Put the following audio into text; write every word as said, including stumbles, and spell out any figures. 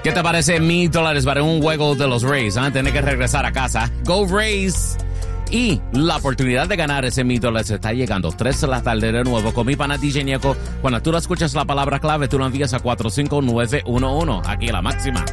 ¿Qué te parece mil dólares para un juego de los Rays? ¿eh? Tienes que regresar a casa. Go Rays. Y la oportunidad de ganar ese mil dólares está llegando. tres de la tarde de nuevo con mi pana D J Ñeco. Cuando tú escuchas la palabra clave, tú lo envías a cuatro cinco nueve uno uno. Aquí la máxima.